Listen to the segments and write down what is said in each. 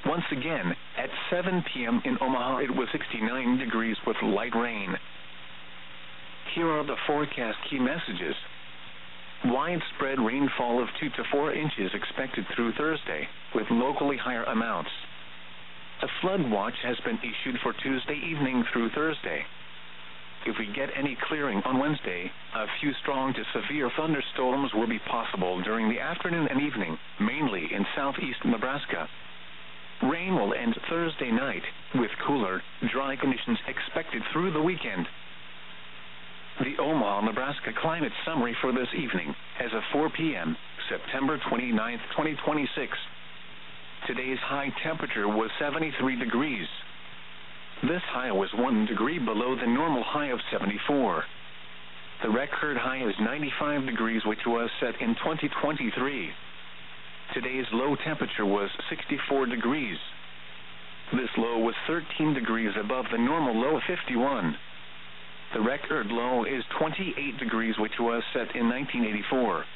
Once again, at 7 p.m. in Omaha it was 69 degrees with light rain. Here are the forecast key messages. Widespread rainfall of 2 to 4 inches expected through Thursday, with locally higher amounts. A flood watch has been issued for Tuesday evening through Thursday. If we get any clearing on Wednesday, a few strong to severe thunderstorms will be possible during the afternoon and evening, mainly in southeast Nebraska. Rain will end Thursday night, with cooler, dry conditions expected through the weekend. The Omaha, Nebraska climate summary for this evening, as of 4 p.m., September 29, 2026. Today's high temperature was 73 degrees. This high was 1 degree below the normal high of 74. The record high is 95 degrees, which was set in 2023. Today's low temperature was 64 degrees. This low was 13 degrees above the normal low of 51. The record low is 28 degrees, which was set in 1984.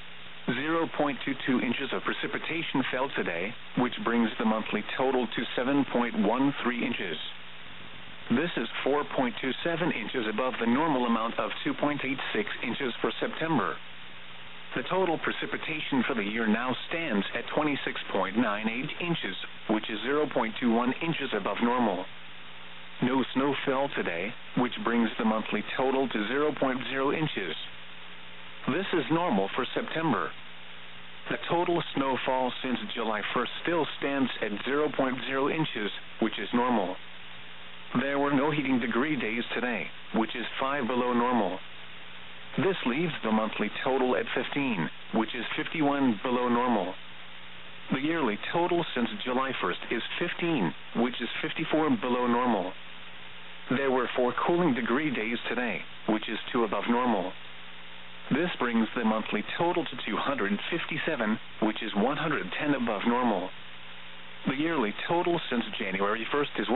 0.22 inches of precipitation fell today, which brings the monthly total to 7.13 inches. This is 4.27 inches above the normal amount of 2.86 inches for September. The total precipitation for the year now stands at 26.98 inches, which is 0.21 inches above normal. No snow fell today, which brings the monthly total to 0.0 inches. This is normal for September. The total snowfall since July 1st still stands at 0.0 inches, which is normal. There were no heating degree days today, which is 5 below normal. This leaves the monthly total at 15, which is 51 below normal. The yearly total since July 1st is 15, which is 54 below normal. There were 4 cooling degree days today, which is 2 above normal. This brings the monthly total to 257, which is 110 above normal. The yearly total since January 1st is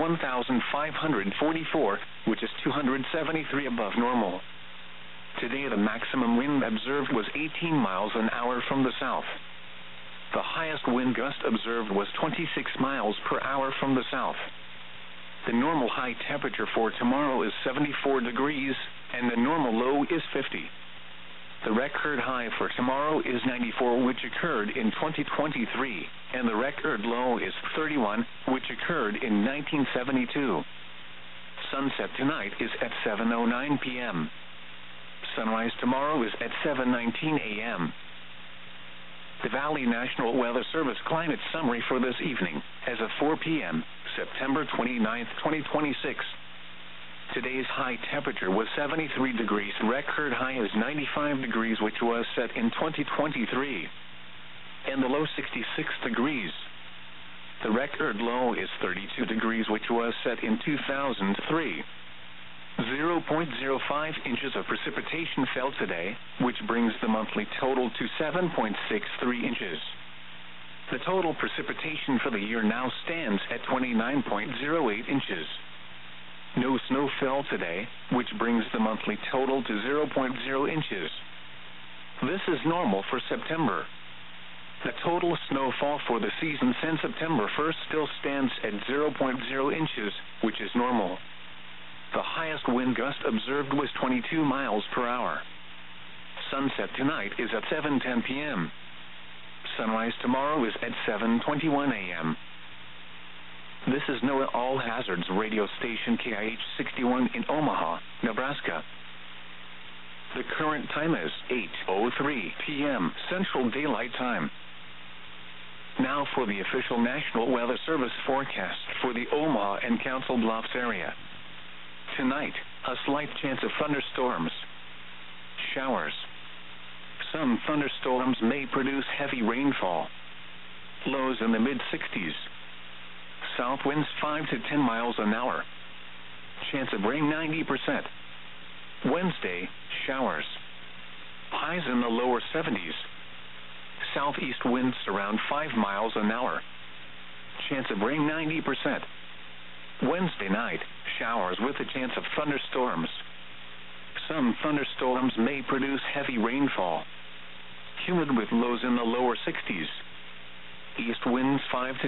1,544, which is 273 above normal. Today the maximum wind observed was 18 miles an hour from the south. The highest wind gust observed was 26 miles per hour from the south. The normal high temperature for tomorrow is 74 degrees, and the normal low is 50. The record high for tomorrow is 94, which occurred in 2023, and the record low is 31, which occurred in 1972. Sunset tonight is at 7:09 p.m. Sunrise tomorrow is at 7:19 a.m. The Valley National Weather Service climate summary for this evening, as of 4 p.m., September 29, 2026. Today's high temperature was 73 degrees. Record high is 95 degrees, which was set in 2023. And the low 66 degrees. The record low is 32 degrees, which was set in 2003. 0.05 inches of precipitation fell today, which brings the monthly total to 7.63 inches. The total precipitation for the year now stands at 29.08 inches. No snow fell today, which brings the monthly total to 0.0 inches. This is normal for September. The total snowfall for the season since September 1st still stands at 0.0 inches, which is normal. The highest wind gust observed was 22 miles per hour. Sunset tonight is at 7:10 p.m. Sunrise tomorrow is at 7:21 a.m. This is NOAA All Hazards radio station KIH 61 in Omaha, Nebraska. The current time is 8:03 p.m. Central Daylight Time. Now for the official National Weather Service forecast for the Omaha and Council Bluffs area. Tonight, a slight chance of thunderstorms. Showers. Some thunderstorms may produce heavy rainfall. Lows in the mid-60s. South winds 5 to 10 miles an hour. Chance of rain 90%. Wednesday, showers. Highs in the lower 70s. Southeast winds around 5 miles an hour. Chance of rain 90%. Wednesday night, showers with a chance of thunderstorms. Some thunderstorms may produce heavy rainfall. Humid with lows in the lower 60s. East winds 5 to